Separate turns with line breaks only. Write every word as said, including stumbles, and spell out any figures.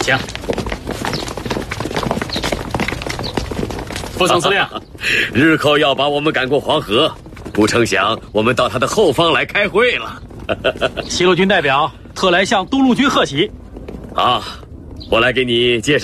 请。副总司令，
日寇要把我们赶过黄河，不成想我们到他的后方来开会了。
西路军代表特来向东路军贺喜。
啊，我来给你介绍。